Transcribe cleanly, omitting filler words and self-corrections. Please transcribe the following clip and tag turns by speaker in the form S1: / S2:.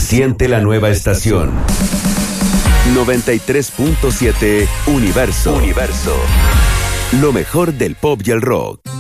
S1: Siente la nueva estación. 93.7 Universo. Lo mejor del pop y el rock.